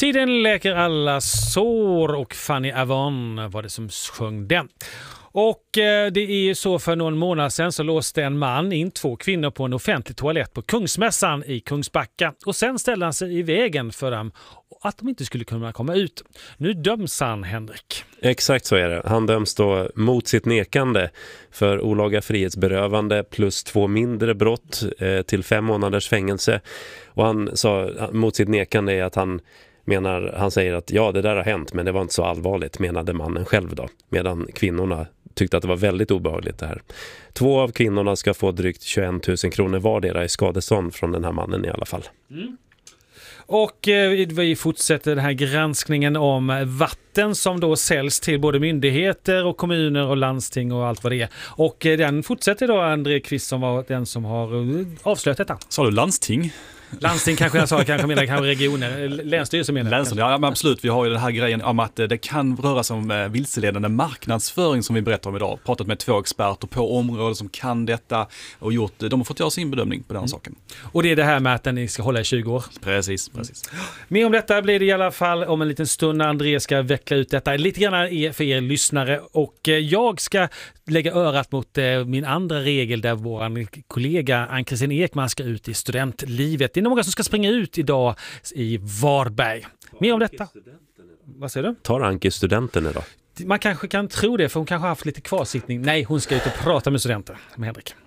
Tiden läker alla sår och Fanny Avon var det som sjöng den. Och det är så för någon månad sedan så låste en man in 2 kvinnor på en offentlig toalett på Kungsmässan i Kungsbacka. Och sen ställde han sig i vägen för dem att de inte skulle kunna komma ut. Nu döms han, Henrik. Exakt så är det. Han döms då mot sitt nekande för olaga frihetsberövande plus 2 mindre brott till 5 månaders fängelse. Och han sa mot sitt nekande att han säger att ja, det där har hänt men det var inte så allvarligt, menade mannen själv då. Medan kvinnorna tyckte att det var väldigt obehagligt det här. 2 av kvinnorna ska få drygt 21 000 kronor vardera i skadestånd från den här mannen i alla fall. Mm. Och vi fortsätter den här granskningen om vatten som då säljs till både myndigheter och kommuner och landsting och allt vad det är. Och den fortsätter då André Kvist som var den som har avslöjat detta. Sa du landsting? Landsting kanske jag sa, kanske regioner, länsstyrelsen menar. Ja, men absolut. Vi har ju den här grejen om att det kan röra sig om vilseledande marknadsföring som vi berättar om idag. Pratat med 2 experter på området som kan detta och de har fått göra sin bedömning på den saken. Och det är det här med att den ska hålla i 20 år. Precis. Mer om detta blir det i alla fall om en liten stund när André ska veckla ut detta lite grann för er lyssnare. Och jag ska lägga örat mot min andra regel där vår kollega Ann-Kristin Ekman ska ut i studentlivet. Det är några som ska springa ut idag i Varberg. Mer om detta. Vad säger du? Tar Anki studenten idag? Man kanske kan tro det för hon kanske har haft lite kvarsittning. Nej, hon ska ut och prata med studenter med Henrik.